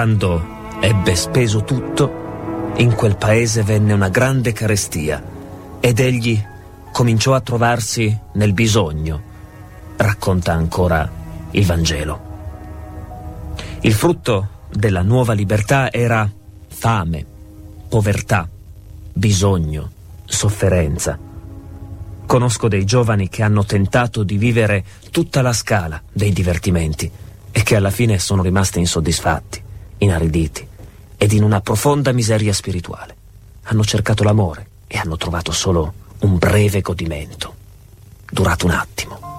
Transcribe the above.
Quando ebbe speso tutto, in quel paese venne una grande carestia ed egli cominciò a trovarsi nel bisogno, racconta ancora il Vangelo. Il frutto della nuova libertà era fame, povertà, bisogno, sofferenza. Conosco dei giovani che hanno tentato di vivere tutta la scala dei divertimenti e che alla fine sono rimasti insoddisfatti, inariditi ed in una profonda miseria spirituale. Hanno cercato l'amore e hanno trovato solo un breve godimento, durato un attimo.